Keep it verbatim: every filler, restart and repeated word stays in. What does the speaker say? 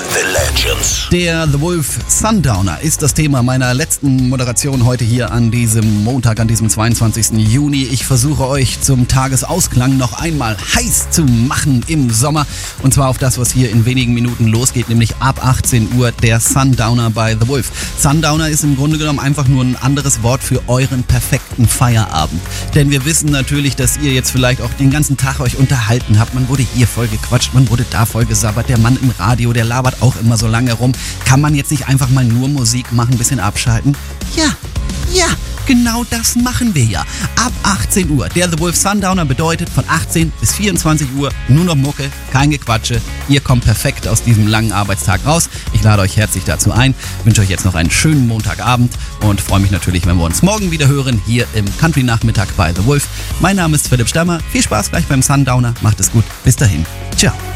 The Legends. Der The Wolf Sundowner ist das Thema meiner letzten Moderation heute hier an diesem Montag, an diesem zweiundzwanzigsten Juni. Ich versuche euch zum Tagesausklang noch einmal heiß zu machen im Sommer. Und zwar auf das, was hier in wenigen Minuten losgeht, nämlich ab achtzehn Uhr der Sundowner bei The Wolf. Sundowner ist im Grunde genommen einfach nur ein anderes Wort für euren perfekten Feierabend. Denn wir wissen natürlich, dass ihr jetzt vielleicht auch den ganzen Tag euch unterhalten habt. Man wurde hier voll gequatscht, man wurde da voll gesabbert. Der Mann im Radio, der labert auch immer so lange rum. Kann man jetzt nicht einfach mal nur Musik machen, ein bisschen abschalten? Ja, ja, genau das machen wir ja. Ab achtzehn Uhr. Der The Wolf Sundowner bedeutet von achtzehn bis vierundzwanzig Uhr nur noch Mucke, kein Gequatsche. Ihr kommt perfekt aus diesem langen Arbeitstag raus. Ich lade euch herzlich dazu ein, wünsche euch jetzt noch einen schönen Montagabend und freue mich natürlich, wenn wir uns morgen wieder hören, hier im Country-Nachmittag bei The Wolf. Mein Name ist Philipp Stammer. Viel Spaß gleich beim Sundowner. Macht es gut. Bis dahin. Ciao.